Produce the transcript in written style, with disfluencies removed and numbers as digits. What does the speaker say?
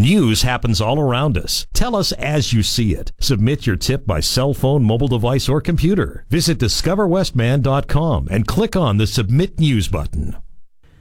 News happens all around us. Tell us as you see it. Submit your tip by cell phone, mobile device, or computer. Visit discoverwestman.com and click on the Submit News button.